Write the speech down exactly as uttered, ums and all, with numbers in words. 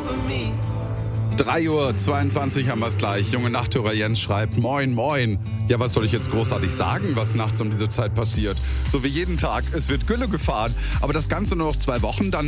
drei Uhr zweiundzwanzig haben wir es gleich. Junge Nachthörer Jens schreibt, moin, moin. Ja, was soll ich jetzt großartig sagen, was nachts um diese Zeit passiert? So wie jeden Tag, es wird Gülle gefahren. Aber das Ganze nur noch zwei Wochen, dann